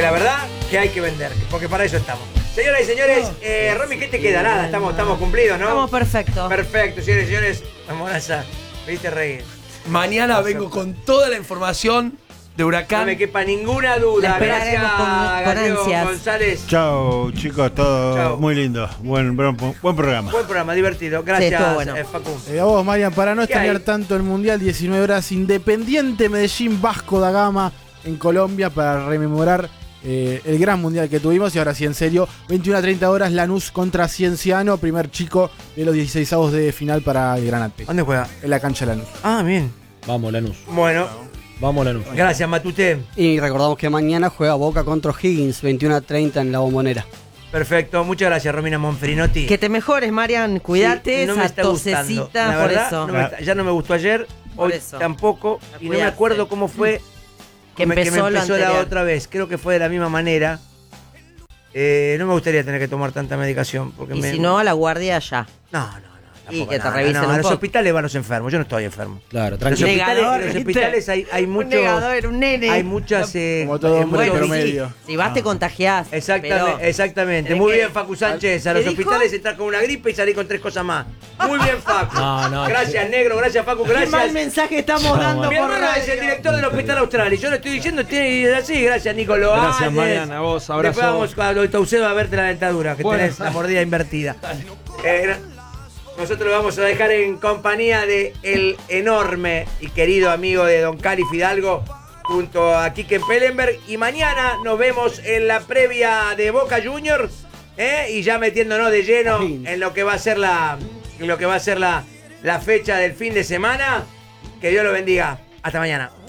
la verdad que hay que vender, porque para eso estamos. Señoras y señores, Romy, ¿qué te queda? Nada, estamos cumplidos, ¿no? Estamos perfectos. Perfecto, señores y señores. Vamos a me viste reír. Mañana vengo con toda la información de Huracán. No me quepa ninguna duda. La esperaremos Gracias, con Gallego ansias. González. Chao, chicos, todo Chao. muy lindo. Buen programa. Buen programa, divertido. Gracias, Sí, estuvo bueno. Facu. A vos, Marian, para no ¿Qué extrañar hay? tanto el Mundial, 19 horas, Independiente Medellín, Vasco da Gama en Colombia para rememorar el gran Mundial que tuvimos. Y ahora sí, en serio, 21 a 30 horas, Lanús contra Cienciano, primer chico de los 16avos de final para el Granate. ¿Dónde juega? En la cancha Lanús. Ah, bien. Vamos, Lanús. Bueno, Vamos, Lanús. gracias, Matute. Y recordamos que mañana juega Boca contra Higgins, 21 a 30 en la Bombonera. Perfecto, muchas gracias, Romina Monferinotti. Que te mejores, Marian. Cuídate, Sí, no me esa está gustando. tosecita, La por verdad, eso. ya no me gustó ayer, Por hoy eso. tampoco, y no me Cuidarse. acuerdo cómo fue Que me empezó lo la anterior. otra vez. Creo que fue de la misma manera. No me gustaría tener que tomar tanta medicación. Porque Y si no, a la guardia ya. No. Y tampoco, que te no, revisen no, un a los poco. hospitales van los enfermos, yo no estoy enfermo. Claro, Los tranquilo. Negador, los ¿viste? hospitales hay Un muchos. negador, un nene. Hay muchas. Como todo hombre muchos- promedio. Si vas, te contagiás. Exactamente, exactamente. tenés Muy que- bien, Facu Sánchez. A ¿Qué los dijo? hospitales entrar con una gripe y salir con 3 cosas más. Muy bien, Facu. No, Gracias, negro. Gracias, Facu. Qué mal Gracias. mensaje estamos dando Mi por hermano es el radio. director del Hospital Austral y yo le estoy diciendo, tiene que ir así. Gracias, Nico Loades. Gracias, Mariana, a vos, abrazo. Después vamos a los Taucedo a verte la dentadura, que Bueno. tenés la mordida invertida. Nosotros lo vamos a dejar en compañía de el enorme y querido amigo de Don Cali Fidalgo junto a Quique Pellenberg. Y mañana nos vemos en la previa de Boca Juniors, y ya metiéndonos de lleno en lo que va a ser la fecha del fin de semana. Que Dios lo bendiga. Hasta mañana.